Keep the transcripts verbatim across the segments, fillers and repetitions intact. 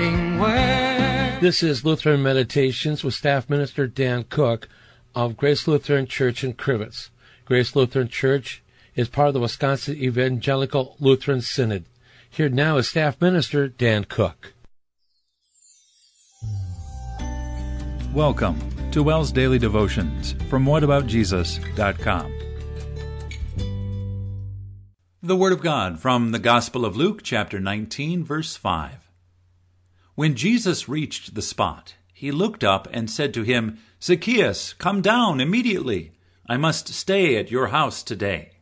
living word. This is Lutheran Meditations with Staff Minister Dan Cook of Grace Lutheran Church in Crivitz. Grace Lutheran Church is part of the Wisconsin Evangelical Lutheran Synod. Here now is Staff Minister Dan Cook. Welcome to Wells Daily Devotions from what about jesus dot com. The Word of God from the Gospel of Luke, chapter nineteen, verse five. When Jesus reached the spot, he looked up and said to him, "Zacchaeus, come down immediately. I must stay at your house today."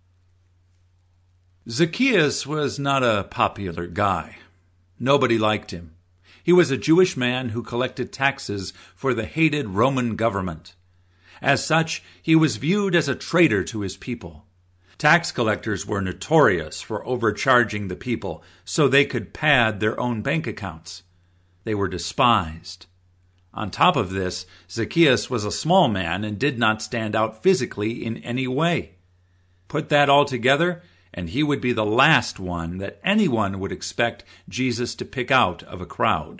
Zacchaeus was not a popular guy. Nobody liked him. He was a Jewish man who collected taxes for the hated Roman government. As such, he was viewed as a traitor to his people. Tax collectors were notorious for overcharging the people so they could pad their own bank accounts. They were despised. On top of this, Zacchaeus was a small man and did not stand out physically in any way. Put that all together, and he would be the last one that anyone would expect Jesus to pick out of a crowd.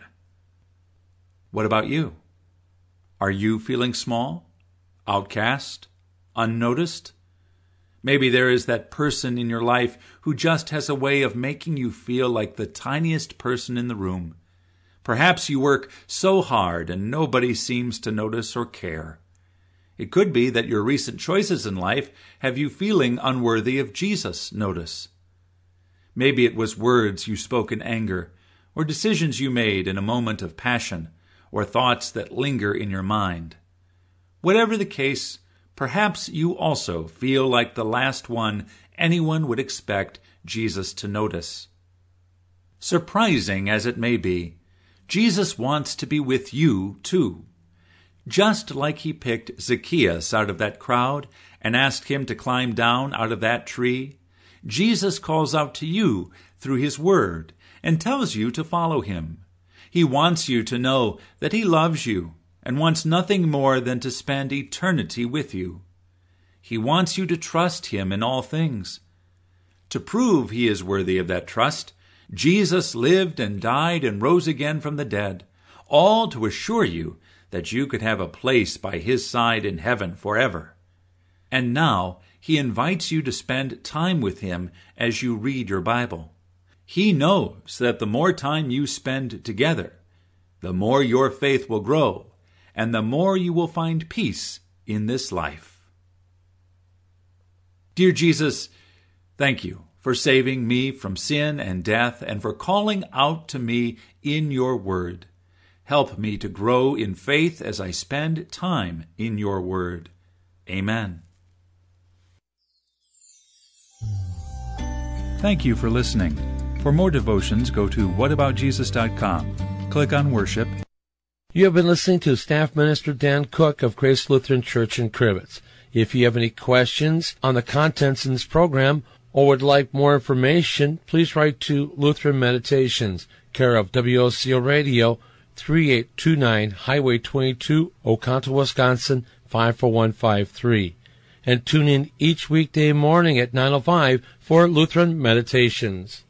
What about you? Are you feeling small, outcast, unnoticed? Maybe there is that person in your life who just has a way of making you feel like the tiniest person in the room. Perhaps you work so hard and nobody seems to notice or care. It could be that your recent choices in life have you feeling unworthy of Jesus' notice. Maybe it was words you spoke in anger, or decisions you made in a moment of passion, or thoughts that linger in your mind. Whatever the case, perhaps you also feel like the last one anyone would expect Jesus to notice. Surprising as it may be, Jesus wants to be with you too. Just like he picked Zacchaeus out of that crowd and asked him to climb down out of that tree, Jesus calls out to you through his word and tells you to follow him. He wants you to know that he loves you and wants nothing more than to spend eternity with you. He wants you to trust him in all things. To prove he is worthy of that trust, Jesus lived and died and rose again from the dead, all to assure you that you could have a place by his side in heaven forever. And now he invites you to spend time with him as you read your Bible. He knows that the more time you spend together, the more your faith will grow, and the more you will find peace in this life. Dear Jesus, thank you for saving me from sin and death and for calling out to me in your word. Help me to grow in faith as I spend time in your word. Amen. Thank you for listening. For more devotions, go to what about jesus dot com. Click on Worship. You have been listening to Staff Minister Dan Cook of Grace Lutheran Church in Crivitz. If you have any questions on the contents in this program or would like more information, please write to Lutheran Meditations, care of W O C O Radio, thirty-eight twenty-nine Highway twenty-two, Oconto, Wisconsin, five four one five three. And tune in each weekday morning at nine oh five for Lutheran Meditations.